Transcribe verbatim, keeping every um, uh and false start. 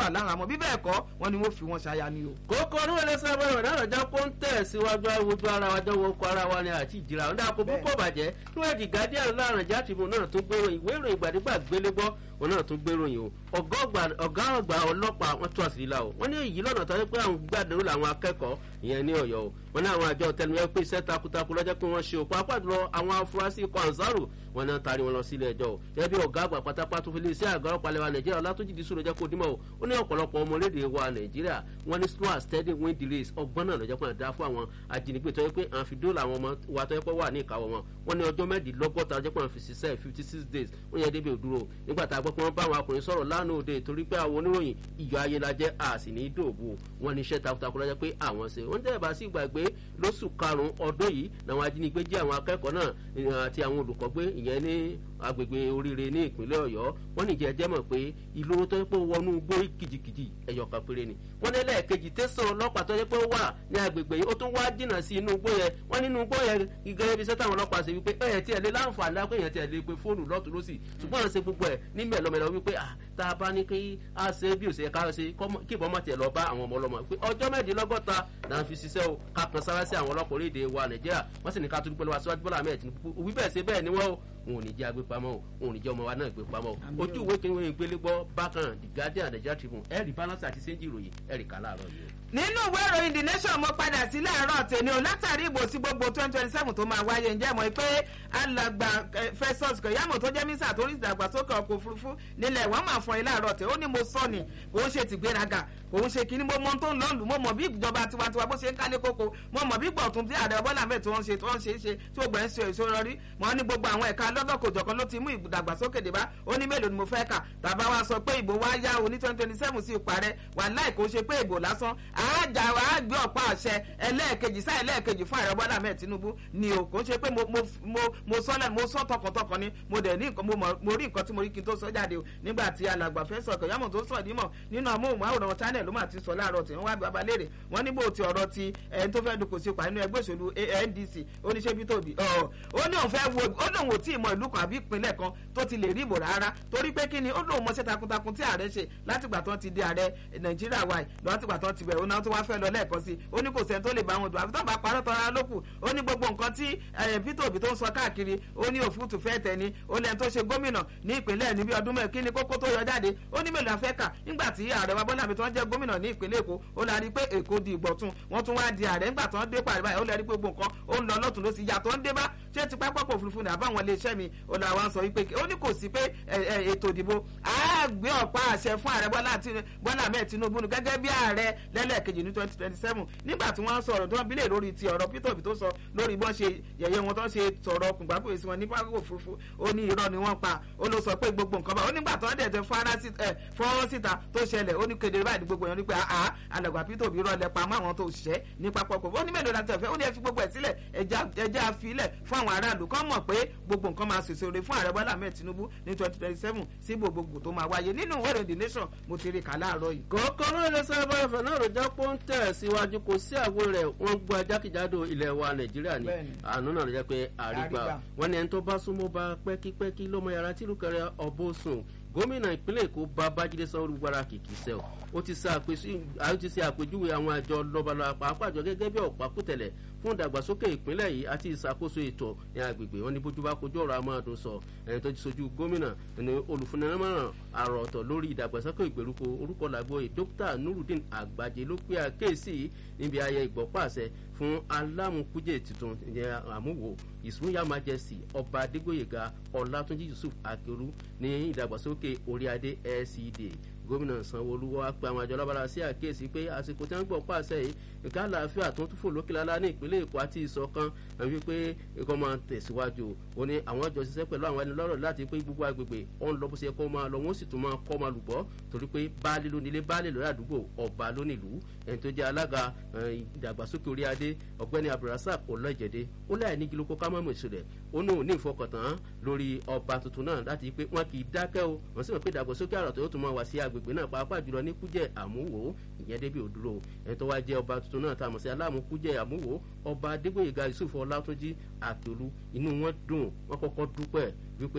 wà láwọn àmọ́ bí bẹ́ẹ̀ kọ́ wọn ni wọ́n fi wọn ṣaya ni o. kókó ní wọlé sábẹ́ rẹ̀ náà jẹ́ kó ń tẹ̀ síwájú àwùjọ ara wa jọ̀wọ́ kọ ara wa ni àti ìjìrà ọ̀dà kò púpọ̀ bàjẹ́ níwájú Guardian láàrin játìmù náà tó gbèrò ìwé ìròyìn ìgbàdégbà gbélégbọ́ wọn náà tó gbèrò yìí o ọ̀gá ọ̀gbà ọlọ́pàá wọn tó àṣírí la o wọ́n ní èyí lọ́nà tó yẹ pé àwọn gbàdúrà làwọn akẹ́kọ̀ọ́ ìyẹn ní Ọ̀yọ́ o wọ́n ní àwọn àjọ tẹnumẹ́ pé iṣẹ́ takuntakun lọ́jọ́ pé wọ́n ṣe òpó apàdúrà àwọn afurasí ikọ̀ Ansaru wọn náà taari wọn lọ sílé ẹjọ́ o gẹ́gẹ́ bí ọ̀gá àgbà pátápátá fún iléeṣẹ́ àgọ́ ọlọ́pàá lẹ́wà Nàìjíríà Ọlátúnjí Dísù lọ́jọ́ kó dímọ̀ o ó ní ọ̀pọ̀lọpọ̀ ọmọ orílẹ̀-èdè wa Nàìjíríà wọ́n ní slow and steady win delays ọgbọ́n náà lọ́jọ́ pé dá fún àwọn ajínigbé tó yẹ pé à ń fi dóòlà àwọn ọmọ wa tó yẹ pé wà ní ìkáwọ́ wọn wọ́n ní ọjọ́ mẹ́ẹ̀ẹ́dínlọ́gọ́ta ọjọ́ pé à ń fi ṣiṣẹ́ fifty six days wọ́n yẹ débi òdúró nígbà tá a gbọ́ pé wọ́n bá àwọn akùnrin sọ̀rọ̀ lánàá òde torí pé àwọn oníròyìn ìyọ̀ ayé la jẹ́ àsì ní dòbò wọ́n ní iṣẹ́ takuntakun lọ́jọ́ pé àwọn ṣe wọ́n tẹ́lẹ̀ bá sí gbàgbé lóṣù karùn-ún ọdún yìí làwọn ajínigbé jí àwọn akẹ́kọ̀ọ́ náà àti àwọn olùkọ́ gbé ìyẹn ní agbègbè oríire ní ìpínlẹ̀ Ọ̀yọ́ wọ́n ní ìjẹ́ jẹ́ mọ̀ pé ìloro tó yẹ pé wọnú gbó kìjìkìjì ẹ̀yọ̀ kan péré ni wọ́n ní lẹ́ẹ̀kejì tẹ̀sán ọlọ́pàá tó yẹ pé wà ní agbègbè yìí ó tún wá jìnnà sí inú gbó yẹn wọ́n nínú gbó yẹn gẹ́gẹ́ bí sẹ́tà àwọn ọlọ́pàá ṣe wípé ẹ̀ tiẹ̀ lé láǹfààní lápé yẹn tiẹ̀ lé pé fóònù lọ́tún lọ́sì ṣùgbọ́n à ń ṣe gbogbo ẹ̀ ní mẹ́lọmẹ́lọ wípé tá a bá ní kí a ṣe bí òṣèré ká ṣe kí ìbọn má tiẹ̀ lọ bá àwọn ọmọ ọlọ́mọ pé ọjọ́ mẹ́ẹ̀ẹ́dínlọ́gọ́ta là ń fi ṣiṣẹ́ o ká kan sára sí àwọn ọlọ́pàá orílẹ̀-èdè wa Nàìjíríà wọ́n sì ní ká tún dúpẹ́ lọ́wọ́ aṣíwájú Bọ́lá Ahmed Tinubu òwú bẹ́ẹ̀ ṣe bẹ́ẹ̀ ni wọ́n wọn ò ní jẹ́ agbépamọ́ o wọn ò ní jẹ́ ọmọ wa náà gbépamọ́ o ojú ìwé kí wọ́n gbélé gbọ́ bákan The Guardian Nigeria Tribune ẹ̀rì balance àti sẹ́ńjì ìròyìn ẹ̀rì kà láàárọ̀ yìí. nínú ìwé ìròyìn The Nation mo padà sí láàárọ̀ tèmi o látàrí ìbò sí gbogbo twenty twenty seven tó máa wáyé ǹjẹ́ mọ̀ pé alàgbà Festus Keyamo tó jẹ́ mísà tó rí ìdàgbàsókè ọkọ̀ òfurufú nílẹ̀ wọ́n máa fọn ilé àárọ̀ tẹ̀ ó ní mo sọ ni kò ń ṣe tìgbéraga kò ń ṣe kíní mo mọ tó ń lọ́ọ̀lù mo mọ̀ bí ìjọba tiwantiwa bó ṣe ń kálé kókó mo mọ̀ bí gbọ̀tún tí ààrẹ Bọ́lá Ahmed tí wọ́n ṣe tí wọ́n ṣe é ṣe tí ó gbẹ̀ ń ṣe èso rọrí wọ́n ní gbogbo àwọn ẹ̀ka lọ́dọ̀kọ̀jọ̀kan ló ti mú ìdàgbàsókè dé bá ó ní mélòó ni mo fẹ́ kà tàbá wa sọ pé ìbò wa yá o ní twenty twenty seven sí ìparẹ́ wà láì kó ṣe pé ìbò lásán àájà wa gbé ọ̀pá àṣẹ ẹlẹ́ẹ̀kejì sáà ẹlẹ́ẹ̀kejì fún ààrẹ Bọ́lá Ahmed Tinubu ni o kò ṣe pé mo mo mo mo sọ lẹ́nu mo sọ tọkàntọkàn ni mo dẹ̀ ní nǹkan mo rí nǹkan tí mo rí kí n tó sọ jáde o nígbà tí alàgbà Festus Keyamo tó sọ̀ dímọ̀ nínú amóhùnmáwòrán channel ló máa ti sọ láàárọ̀ tí wọ́n wá bàbá léèrè wọ́n níbo ti ọ̀rọ̀ ti ẹni tó fẹ́ dupò sí ipa nínú ẹgbẹ́ òṣèlú N D C oníṣẹ́bí tóbi ó ní òun fẹ́ wo ó lóun ò tí ì mọ ìlú kan àbí ìpínlẹ̀ kan tó ti lè rí ìbò rárá torí pé kí ni ó lóun mọṣẹ́ takuntakun tí ààrẹ ṣe látìgbà tó ti di ààrẹ Nàìjíríà wáyé látìgbà tó ti bẹ̀rẹ̀ ó náà tó wá fẹ́ lọ lẹ́ẹ̀kan sí ó ní kò sẹ́ni tó lè bá wọn dùn àfi tó bá parọ́ tọ́ra lókù ó ní gbogbo nǹkan tí Peter Obi tó ń sọ káàkiri ó ní òfútù fẹ́ tẹ̀ ni ó lẹ́ni tó ṣe gómìnà ní ìpínlẹ̀ níbi ọdún mẹ́rin kí ni kókó tó yọ jáde ó ní mélòó afẹ́ kà nígbà tí ààrẹ wa Bọ́lá Ahmed tó ń jẹ́ gómìnà ní ìpínlẹ̀ Èkó ó la rí pé Èkó di ìgbọ̀tún wọ́n tún wá di ààrẹ nígbà tó ń dé pàrọ̀ báyìí ó lè rí pé gbogbo nǹkan ó ń lọ lọ́tún ló sì yàtọ̀ ń dé bá ṣé ti pápákọ̀ òfurufú ní àbáwọn iléeṣẹ́ mi ó la wá ń sọ wípé ó ní kò sí pé ètò ìdìbò á gbé ọ̀pá àṣẹ fún ààrẹ Bọ́lá Ahmed Tinubu gẹ́gẹ́ bí ààrẹ lẹ́lẹ́kejì ní twenty twenty seven nígbà tí wọ́n sọ̀rọ̀ tí wọ́n bílẹ̀ lórí ti ọ̀rọ̀ Peter Obi tó sọ lórí bọ́n ṣe yẹ̀yẹ́ wọn tó ń ṣe sọ̀rọ̀ kùngbàgbò èsì wọn ní pápákọ̀ òfurufú ó ní irọ́ ni wọ́n pa ó ló sọ pé gbogbo nǹkan bá ó nígbà tó ń dẹ̀ tẹ fọ́nrán síta tó ṣẹlẹ̀ ó ní kedere báyìí ní gbogbo yẹn ní pé àá alàgbà Peter Obi rọlẹ̀ pa mọ́ àwọn tó ṣiṣẹ́ ní pápákọ̀ ó ní mélòó láti ẹ̀fẹ́ ó ní ẹ fi gbogbo ẹ̀ sílẹ̀ ẹja àfilẹ̀ fún àwọn aráàlú kán mọ̀ pé gbogbo nǹkan máa ṣèṣe oore fún ààrẹ Bọ́lá Ahmed Tinubu ní twenty twenty seven sí gbogbo tó máa wáyé nínú ìwé ìròyìn The Nation mo ti rí kà láàárọ̀ yìí. kòkòrò ilé sábà ẹ̀fẹ̀ náà rò jẹ́ pọ́ńtẹ̀ síwájú kò sí àgbo rẹ̀ wọ́n gbọ́ ajákèjádò ilẹ̀ wa Nàìjíríà ni àánú náà ló jẹ́ pé àrígbà wọn ni ẹni tó bá súnmọ́ bá pẹ́kípẹ́kí ló mọ yàrá tìlúkẹrẹ ọ̀bọ sùn gómìnà ìpínlẹ̀ Èkó Babájídé Sanwó-Olú gbára kìkì sẹ́ọ̀ ó ti ṣe àpèjúwe àwọn àjọ lọ́balọ́ba pàápàá jọ gẹ́gẹ́ bí ọ̀pákùtẹ̀lẹ̀ fún ìdàgbàsókè ìpínlẹ̀ yìí àti ìṣàkóso ètò ní agbègbè wọn ní bójú bá kojú ọ̀rọ̀ amóhàdùn sọ ẹni tó ti sojú gómìnà ní olùfúnnamọ̀ràn àrò ọ̀tọ̀ lórí ìdàgbàsókè ìgbèríko orúkọ làgbóyè dókítà Nurudeen Àgbàjé ló pé àkéèsí níbi ayẹyẹ ìgbọ́pàṣẹ fún alámùkújẹ tuntun ìyẹn àmúwò ìsúnyà majesty ọba Adégbóyèga Ọlátúnjí Yusuf Akérú ní ìdàgbàsókè orí adé L C D gómìnà Sanwó-Olú wá pé àwọn àjọ ọlọ́balà sí àkíyèsí pé àsìkò tí wọ́n gbọ́ pàṣẹ yìí nǹkan àlàáfíà tó ń túfò lókè lálá ní ìpínlẹ̀ Èkó àti ìṣọ̀kan wípé ẹ̀kọ́ máa tẹ̀síwájú ó ní àwọn jọ ṣiṣẹ́ pẹ̀lú àwọn ẹni lọ́rọ̀ láti pé gbogbo agbègbè ọ̀n lọ bó ṣe kọ́ máa lọ wọ́n sì tún máa kọ́ máa lùbọ́ torí pé baálé ló nílé baálé lórí àdúgbò ọba ló nílùú ẹni tó jẹ́ alága ìdàgbàsókè orí adé ọ̀gbẹ́ni Abdulrasaq Ọlọ́jẹ̀dé ó láì ní kílókó ká má mọ̀ ìṣẹ̀lẹ̀ ó ní òní ìfọkàntán lórí ọba tuntun náà láti pé wọ́n kì í dákẹ́ o wọ́n sì mọ̀ pé ìdàgbàsókè àrọ̀ tó yóò tún máa wá sí agbègbè náà pàápàá jùlọ ní Kújẹ́ Àmúwò ìyẹn débi òdúró ẹni tó wá jẹ́ ọba tuntun náà tá a mọ̀ sí aláàmú Kújẹ́ Àmúwò ọba Adégbóyèga Yusuf Ọlátúnjí Akérú inú wọn dùn wọn kọ́kọ́ dúpẹ́ wípé